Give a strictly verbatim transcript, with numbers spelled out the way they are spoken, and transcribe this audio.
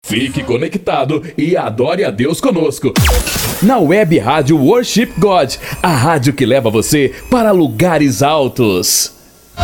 Fique conectado e adore a Deus conosco. Na Web Rádio Worship God, a rádio que leva você para lugares altos.